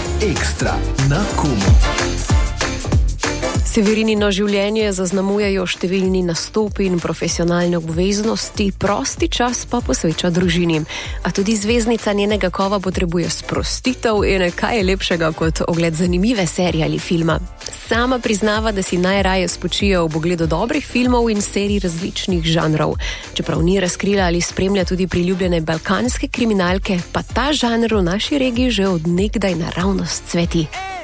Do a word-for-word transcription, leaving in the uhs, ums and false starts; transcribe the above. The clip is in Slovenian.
Ekstra na Komu. Severinino življenje zaznamujejo številni nastopi in profesionalne obveznosti, prosti čas pa posveča družini. A tudi zvezdnica njenega kova potrebuje sprostitev in kaj je lepšega kot ogled zanimive serije ali filma. Sama priznava, da si najraje spočije ob ogledu dobrih filmov in serij različnih žanrov. Čeprav ni razkrila ali spremlja tudi priljubljene balkanske kriminalke, pa ta žanr v naši regiji že od nekdaj naravnost cveti.